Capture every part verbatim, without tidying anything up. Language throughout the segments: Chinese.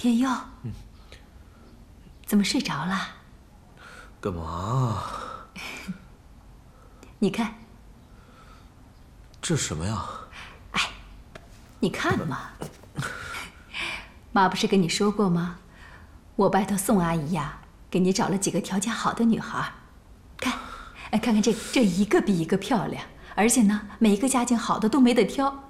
天佑，嗯，怎么睡着了？ 干嘛？ 你看， 这什么呀？ 哎，你看嘛，妈不是跟你说过吗？我拜托宋阿姨呀，给你找了几个条件好的女孩，看，哎，看看这这一个比一个漂亮，而且呢，每一个家境好的都没得挑。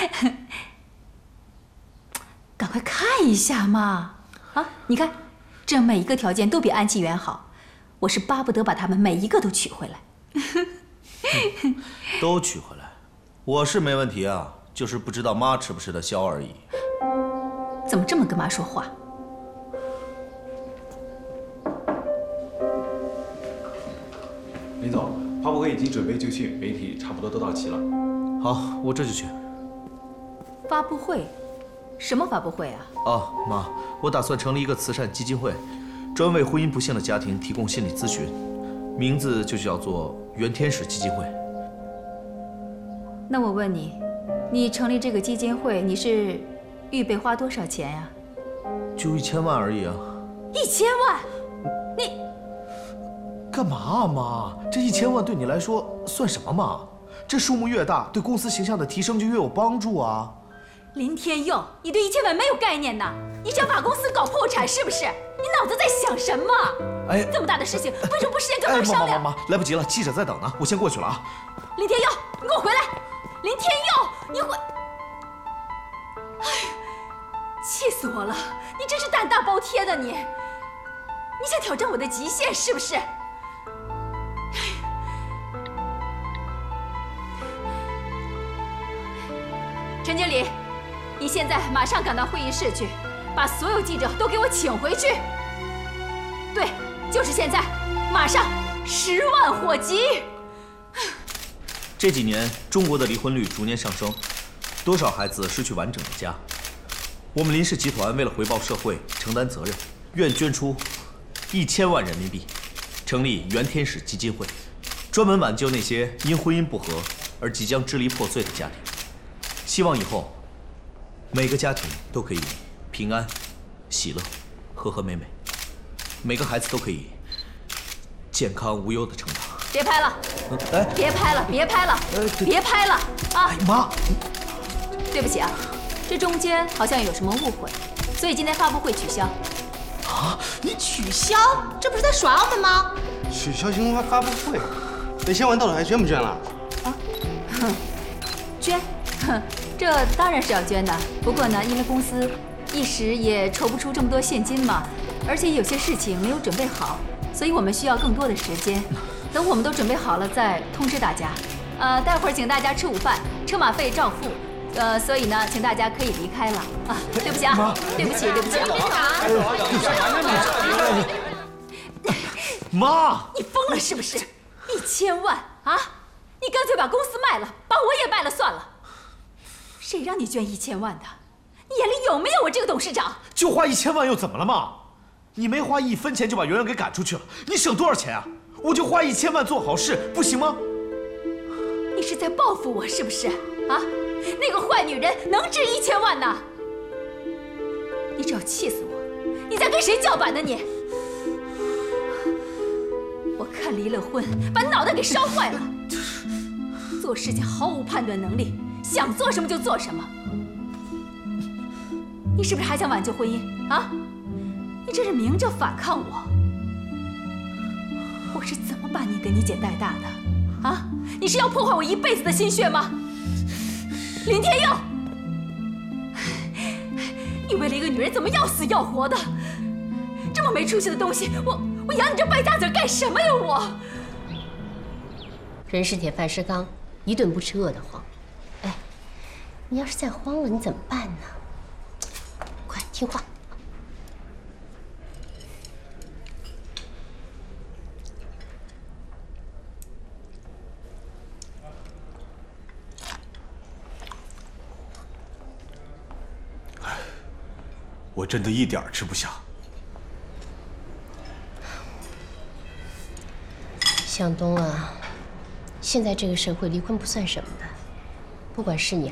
赶快看一下嘛！啊，你看，这每一个条件都比安琪园好，我是巴不得把她们每一个都娶回来。 嗯、都娶回来，我是没问题啊，就是不知道妈吃不吃得消而已。 怎么这么跟妈说话？ 林总，发布会已经准备就绪，媒体差不多都到齐了。 好，我这就去。 发布会？什么发布会啊？ 哦，妈，我打算成立一个慈善基金会，专为婚姻不幸的家庭提供心理咨询，名字就叫做原天使基金会。 那我问你，你成立这个基金会，你是预备花多少钱呀？ 就一千万而已啊。 一千万？你干嘛啊，妈？这一千万对你来说算什么嘛？这数目越大，对公司形象的提升就越有帮助啊。 林天佑，你对一千万没有概念呐！你想把公司搞破产是不是？你脑子在想什么？哎，这么大的事情，为什么不事先跟妈商量？ 哎，妈妈妈，来不及了，记者在等呢，我先过去了啊。 林天佑，你给我回来！林天佑，你回……哎呀，气死我了！你真是胆大包天的你！你想挑战我的极限是不是？陈经理，你现在马上赶到会议室去，把所有记者都给我请回去。对，就是现在，马上，十万火急。 这几年，中国的离婚率逐年上升，多少孩子失去完整的家？我们林氏集团为了回报社会、承担责任，愿捐出一千万人民币，成立原天使基金会，专门挽救那些因婚姻不和而即将支离破碎的家庭。希望以后每个家庭都可以平安、喜乐、和和美美，每个孩子都可以健康无忧的成长。 别拍了，哎，别拍了，别拍了，别拍了啊！ 哎妈， 对不起啊，这中间好像有什么误会，所以今天发布会取消。 啊，你取消？这不是在耍我们吗？ 取消新闻发布会，那千万到底还捐不捐了？ 啊，哼，捐。哼，这当然是要捐的。不过呢，因为公司一时也筹不出这么多现金嘛，而且有些事情没有准备好，所以我们需要更多的时间。等我们都准备好了再通知大家。呃，待会儿请大家吃午饭，车马费照付。呃，所以呢，请大家可以离开了啊。对不起啊，对不起，对不起啊。 妈， 你疯了是不是？一千万啊！你干脆把公司卖了，把我也卖了算了。谁让你捐一千万的？你眼里有没有我这个董事长？ 就花一千万又怎么了嘛？你没花一分钱就把圆圆给赶出去了，你省多少钱啊？我就花一千万做好事，不行吗？ 你是在报复我是不是？啊，那个坏女人能值一千万呢？你只要气死我，你在跟谁叫板呢你？我看离了婚，把脑袋给烧坏了，做事情毫无判断能力。想做什么就做什么，你是不是还想挽救婚姻啊？你这是明着反抗我！我是怎么把你跟你姐带大的？啊？你是要破坏我一辈子的心血吗？林天佑，你为了一个女人怎么要死要活的？这么没出息的东西，我我养你这败家子干什么呀我？ 人是铁，饭是钢，一顿不吃饿得慌。哎，你要是再慌了，你怎么办呢？快听话。 我真的一点儿吃不下。 向东啊，现在这个社会离婚不算什么的，不管是你